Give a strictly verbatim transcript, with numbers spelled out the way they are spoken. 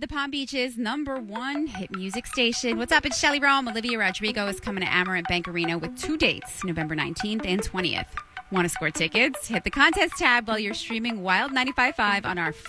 the Palm Beach's number one hit music station. What's up? It's Shelly Rome. Olivia Rodrigo is coming to Amarant Bank Arena with two dates, November nineteenth and twentieth. Want to score tickets? Hit the contest tab while you're streaming Wild ninety-five point five on our